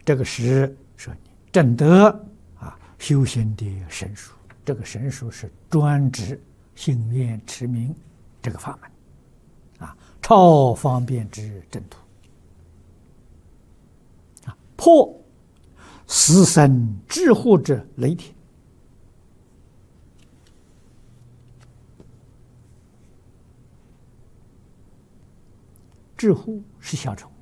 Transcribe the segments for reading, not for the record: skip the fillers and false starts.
这个是说你证得修行的神术，这个神术是专指信愿持名这个法门超方便之正途破死生之祸之雷霆。智户是小虫，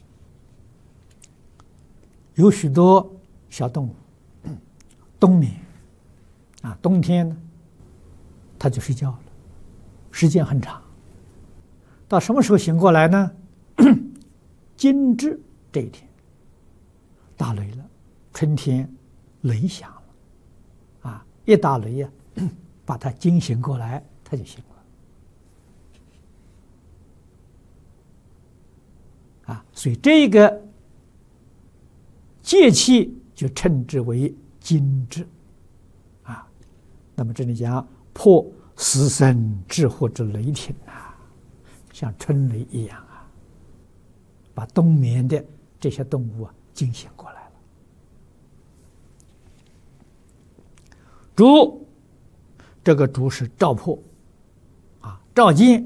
有许多小动物冬眠冬天呢，它就睡觉了，时间很长。到什么时候醒过来呢？惊蛰这一天，打雷了，春天雷响了一打雷把它惊醒过来，它就醒了所以这个节气就称之为惊蛰那么这里讲破死生之祸之雷霆像春雷一样把冬眠的这些动物惊醒过来了。烛，这个烛是照破照见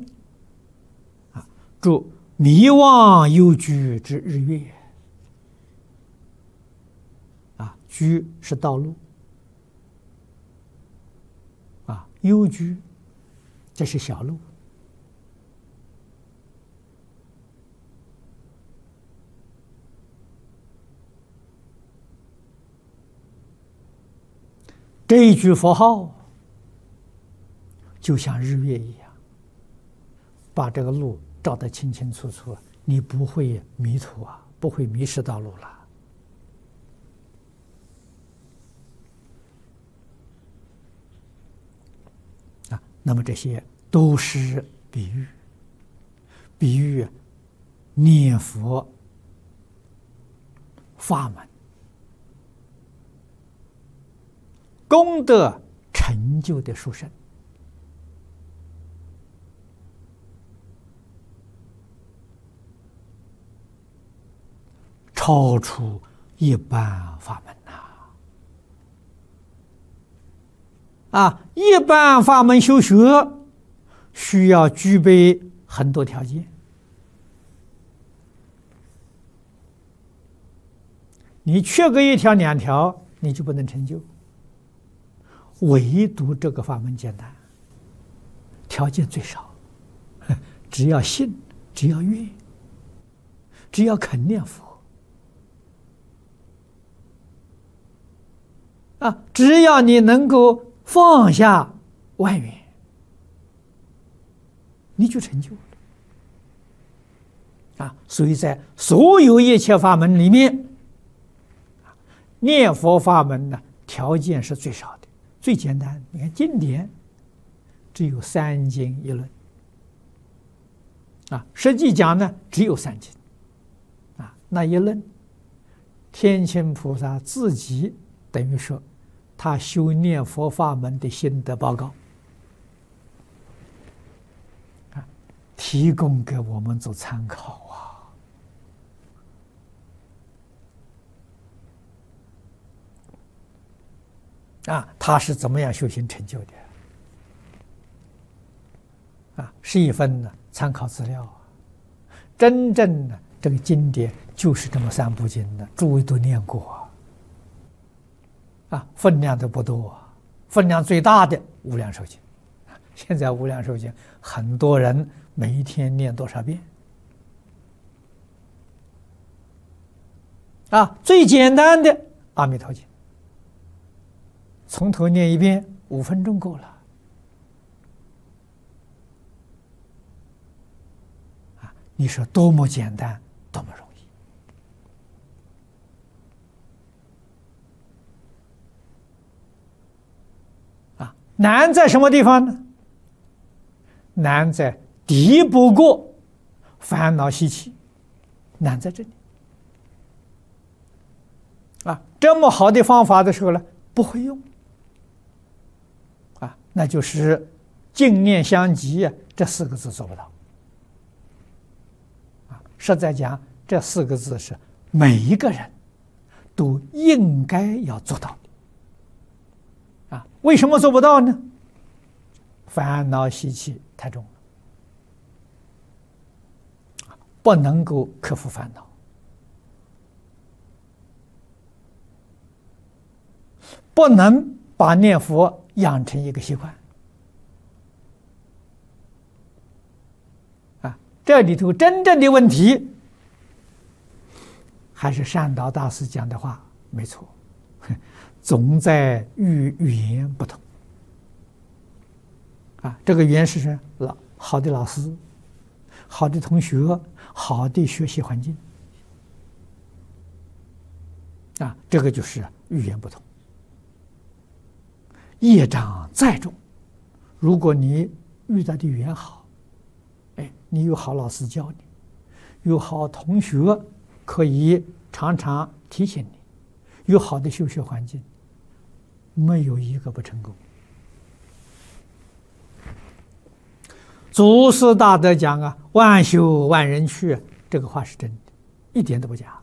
烛迷惘幽居之日月居是道路幽居这是小路。这一句佛号就像日月一样，把这个路照得清清楚楚，你不会迷途不会迷失道路了那么这些都是比喻，比喻念佛法门功德成就的殊胜超出一般法门一般法门修学需要具备很多条件，你缺个一条两条你就不能成就。唯独这个法门简单，条件最少，只要信，只要愿，只要肯念佛只要你能够放下万缘，你就成就了所以在所有一切法门里面，念佛法门呢，条件是最少的，最简单。你看经典只有3经1论实际讲呢只有3经那一论天亲菩萨自己等于说他修念佛法门的心得报告提供给我们做参考他是怎么样修行成就的是一份呢参考资料真正的这个经典就是这么3部经的，诸位都念过分量都不多分量最大的无量寿经，现在无量寿经很多人每一天念多少遍最简单的阿弥陀经，从头念一遍5分钟够了你说多么简单，多么容易难在什么地方呢？难在敌不过烦恼习气，难在这里这么好的方法的时候呢，不会用那就是净念相继这4个字做不到实在讲，这4个字是每一个人都应该要做到的。为什么做不到呢？烦恼习气太重了，不能够克服烦恼，不能把念佛养成一个习惯。这里头真正的问题，还是善导大师讲的话没错，总在语言不同。这个语言是什么？好的老师、好的同学、好的学习环境。这个就是语言不同。业障再重，如果你遇到的语言好，你有好老师教你，有好同学可以常常提醒你，有好的修学环境，没有一个不成功。祖师大德讲万修万人去，这个话是真的，一点都不假。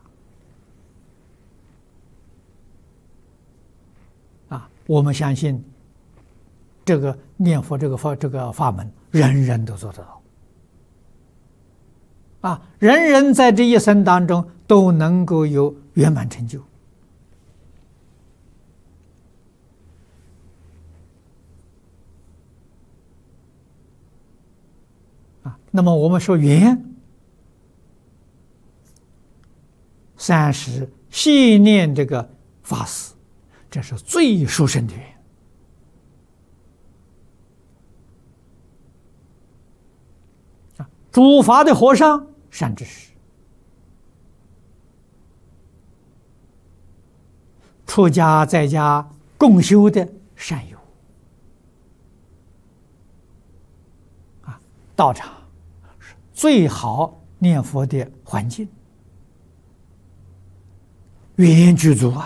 我们相信这个念佛这个法门，人人都做得到。人人在这一生当中都能够有圆满成就。那么我们说缘，三时细念这个法师，这是最殊胜的缘。主法的和尚善知识，出家在家共修的善友，道场是最好念佛的环境，缘具足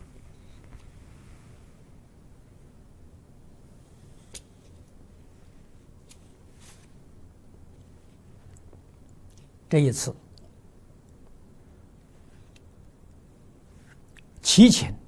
这一次祈请